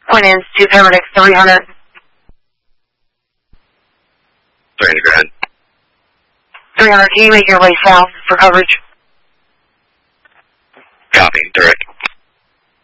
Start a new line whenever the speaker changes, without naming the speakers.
Point in to Paramedic 300.
300, go ahead.
300, can you make your way south for coverage?
Copy, direct.